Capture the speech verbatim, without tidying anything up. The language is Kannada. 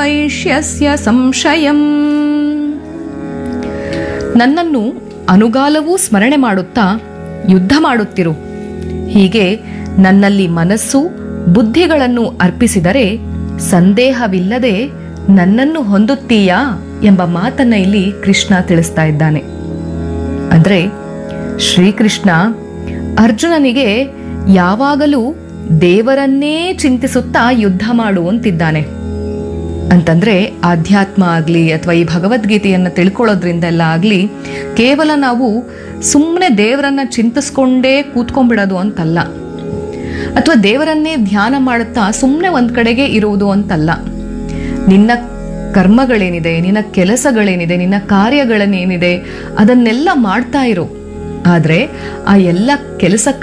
ವೈಶ್ಯಸ್ಯ ಸಂಶಯಂ. ನನ್ನನ್ನು ಅನುಗಾಲವೂ ಸ್ಮರಣೆ ಮಾಡುತ್ತಾ ಯುದ್ಧ ಮಾಡುತ್ತಿರು. ಹೀಗೆ ನನ್ನಲ್ಲಿ ಮನಸ್ಸು ಬುದ್ಧಿಗಳನ್ನು ಅರ್ಪಿಸಿದರೆ ಸಂದೇಹವಿಲ್ಲದೆ ನನ್ನನ್ನು ಹೊಂದುತ್ತೀಯಾ ಎಂಬ ಮಾತನ್ನ ಇಲ್ಲಿ ಕೃಷ್ಣ ತಿಳಿಸ್ತಾ ಇದ್ದಾನೆ. ಅಂದ್ರೆ ಶ್ರೀಕೃಷ್ಣ ಅರ್ಜುನನಿಗೆ ಯಾವಾಗಲೂ ದೇವರನ್ನೇ ಚಿಂತಿಸುತ್ತಾ ಯುದ್ಧ ಮಾಡುವಂತಿದ್ದಾನೆ. ಅಂತಂದ್ರೆ ಆಧ್ಯಾತ್ಮ ಆಗ್ಲಿ ಅಥವಾ ಈ ಭಗವದ್ಗೀತೆಯನ್ನು ತಿಳ್ಕೊಳ್ಳೋದ್ರಿಂದೆಲ್ಲ ಆಗ್ಲಿ ಕೇವಲ ನಾವು ಸುಮ್ಮನೆ ದೇವರನ್ನ ಚಿಂತಿಸ್ಕೊಂಡೇ ಕೂತ್ಕೊಂಡ್ಬಿಡೋದು ಅಂತಲ್ಲ, ಅಥವಾ ದೇವರನ್ನೇ ಧ್ಯಾನ ಮಾಡುತ್ತಾ ಸುಮ್ಮನೆ ಒಂದ್ ಕಡೆಗೆ ಇರುವುದು ಅಂತಲ್ಲ. ನಿನ್ನ ಕರ್ಮಗಳೇನಿದೆ, ನಿನ್ನ ಕೆಲಸಗಳೇನಿದೆ, ನಿನ್ನ ಕಾರ್ಯಗಳನ್ನೇನಿದೆ ಅದನ್ನೆಲ್ಲ ಮಾಡ್ತಾ ಇರು. ಆದ್ರೆ ಆ ಎಲ್ಲ ಕೆಲಸ